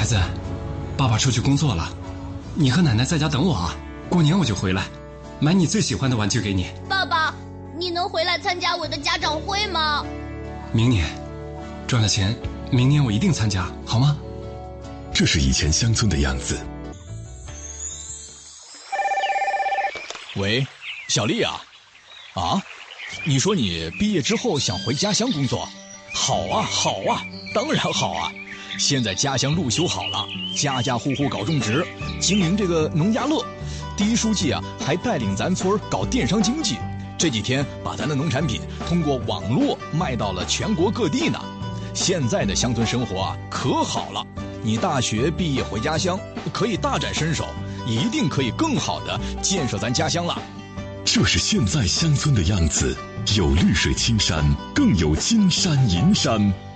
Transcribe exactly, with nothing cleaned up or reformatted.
子，爸爸出去工作了，你和奶奶在家等我啊，过年我就回来，买你最喜欢的玩具给你。 爸爸，你能回来参加我的家长会吗？ 明年赚了钱，明年我一定参加，好吗？ 这是以前乡村的样子。 喂，小丽啊，啊，你说你毕业之后想回家乡工作？好啊，好啊，当然好啊！现在家乡路修好了，家家户户搞种植，经营这个农家乐。第一书记啊，还带领咱村搞电商经济，这几天把咱的农产品通过网络卖到了全国各地呢。现在的乡村生活啊，可好了！你大学毕业回家乡，可以大展身手，一定可以更好的建设咱家乡了。 这是现在乡村的样子，有绿水青山，更有金山银山。